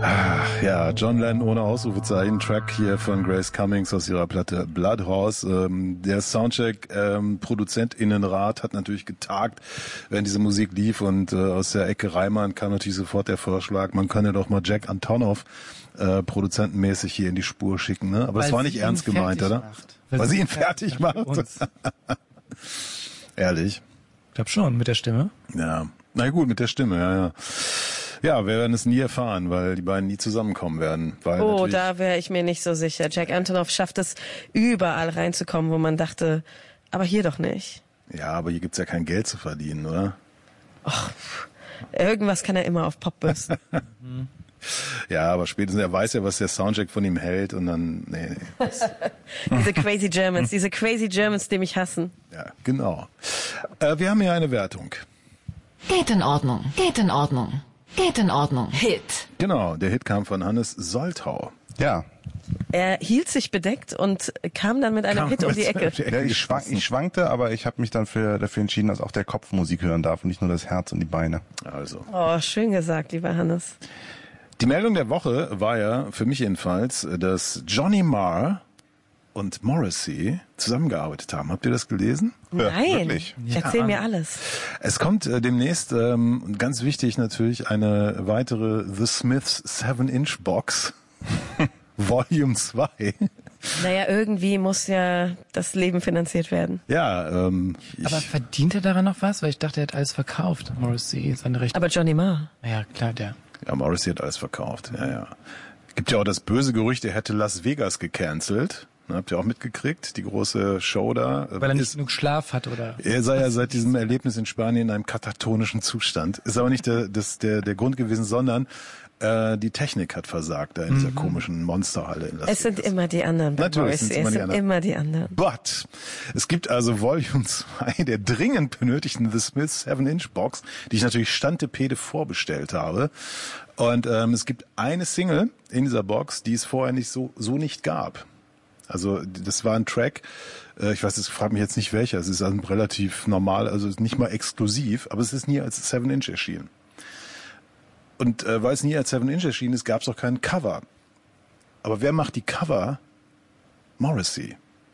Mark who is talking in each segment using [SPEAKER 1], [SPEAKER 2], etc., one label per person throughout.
[SPEAKER 1] Ja, John Lennon ohne Ausrufezeichen, Track hier von Grace Cummings aus ihrer Platte Bloodhorse. Der Soundcheck ProduzentInnenrat hat natürlich getagt, während diese Musik lief, und aus der Ecke Reimann kam natürlich sofort der Vorschlag, man kann ja doch mal Jack Antonoff produzentenmäßig hier in die Spur schicken, ne? Aber es war nicht ernst gemeint, oder? Weil sie ihn fertig macht. Ehrlich?
[SPEAKER 2] Ich glaube schon, mit der Stimme.
[SPEAKER 1] Ja, na gut, mit der Stimme, ja. Ja, wir werden es nie erfahren, weil die beiden nie zusammenkommen werden. Weil
[SPEAKER 3] da wäre ich mir nicht so sicher. Jack Antonoff schafft es, überall reinzukommen, wo man dachte, aber hier doch nicht.
[SPEAKER 1] Ja, aber hier gibt's ja kein Geld zu verdienen, oder?
[SPEAKER 3] Och, irgendwas kann er immer auf Pop bürsten.
[SPEAKER 1] Ja, aber spätestens, er weiß ja, was der Soundcheck von ihm hält, und dann, nee.
[SPEAKER 3] Diese crazy Germans, die mich hassen.
[SPEAKER 1] Ja, genau. Wir haben hier eine Wertung.
[SPEAKER 4] Geht in Ordnung. Hit.
[SPEAKER 1] Genau, der Hit kam von Hannes Soltau.
[SPEAKER 5] Ja.
[SPEAKER 3] Er hielt sich bedeckt und kam dann mit einem Hit um die Ecke.
[SPEAKER 5] Ja, ich schwankte, aber ich habe mich dann dafür entschieden, dass auch der Kopf Musik hören darf und nicht nur das Herz und die Beine.
[SPEAKER 1] Also.
[SPEAKER 3] Oh, schön gesagt, lieber Hannes.
[SPEAKER 1] Die Meldung der Woche war ja, für mich jedenfalls, dass Johnny Marr und Morrissey zusammengearbeitet haben. Habt ihr das gelesen?
[SPEAKER 3] Nein,
[SPEAKER 5] wirklich?
[SPEAKER 3] Erzähl mir alles.
[SPEAKER 1] Es kommt demnächst, ganz wichtig natürlich, eine weitere The Smiths 7-Inch Box, Volume 2.
[SPEAKER 3] Naja, irgendwie muss ja das Leben finanziert werden.
[SPEAKER 1] Ja,
[SPEAKER 2] Aber verdient er daran noch was? Weil ich dachte, er hat alles verkauft, Morrissey, seine Rechte.
[SPEAKER 3] Aber Johnny Marr.
[SPEAKER 2] Ja, klar, der.
[SPEAKER 1] Ja, Morrissey hat alles verkauft, ja. Gibt ja auch das böse Gerücht, er hätte Las Vegas gecancelt. Habt ihr auch mitgekriegt, die große Show da?
[SPEAKER 2] Weil er nicht genug Schlaf hat, oder?
[SPEAKER 1] Er sei ja seit diesem Erlebnis in Spanien in einem katatonischen Zustand. Ist aber nicht der Grund gewesen, sondern die Technik hat versagt da in dieser komischen Monsterhalle in Las Vegas.
[SPEAKER 3] Es sind immer die anderen bei Morrissey. Es sind immer die anderen.
[SPEAKER 1] But es gibt also Volume 2 der dringend benötigten The Smiths 7-Inch Box, die ich natürlich Stantepede vorbestellt habe. Und es gibt eine Single in dieser Box, die es vorher nicht so nicht gab. Also das war ein Track, ich weiß, ich frage mich jetzt nicht welcher, es ist also relativ normal, also nicht mal exklusiv, aber es ist nie als 7-Inch erschienen. Und weil es nie als 7-Inch erschienen ist, gab es auch keinen Cover. Aber wer macht die Cover? Morrissey.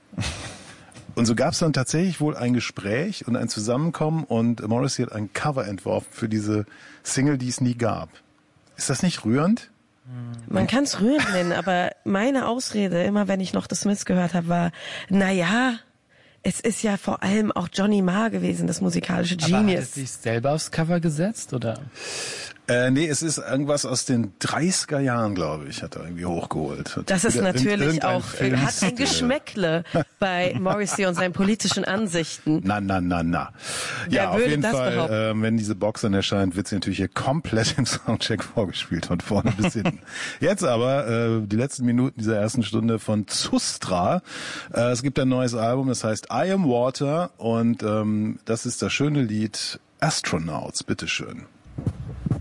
[SPEAKER 1] Und so gab es dann tatsächlich wohl ein Gespräch und ein Zusammenkommen, und Morrissey hat ein Cover entworfen für diese Single, die es nie gab. Ist das nicht rührend?
[SPEAKER 3] Man kann es rührend nennen, aber meine Ausrede, immer wenn ich noch The Smiths gehört habe, war, naja, es ist ja vor allem auch Johnny Marr gewesen, das musikalische Genius.
[SPEAKER 2] Aber hat er sich selber aufs Cover gesetzt, oder?
[SPEAKER 1] Nee, es ist irgendwas aus den 30er Jahren, glaube ich, hat er irgendwie hochgeholt.
[SPEAKER 3] Das ist natürlich auch, hat ein Geschmäckle bei Morrissey und seinen politischen Ansichten.
[SPEAKER 1] Na. Ja, auf jeden Fall, wenn diese Box dann erscheint, wird sie natürlich hier komplett im Soundcheck vorgespielt, von vorne bis hinten. Jetzt aber die letzten Minuten dieser ersten Stunde von Zustra. Es gibt ein neues Album, das heißt I Am Water, und das ist das schöne Lied Astronauts. Bitteschön.